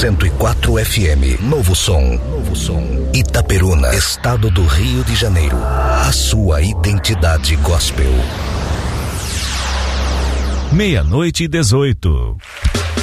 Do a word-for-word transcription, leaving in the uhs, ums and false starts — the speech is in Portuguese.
cento e quatro F M. Novo som. Novo som. Itaperuna, estado do Rio de Janeiro. A sua identidade gospel. Meia-noite e dezoito.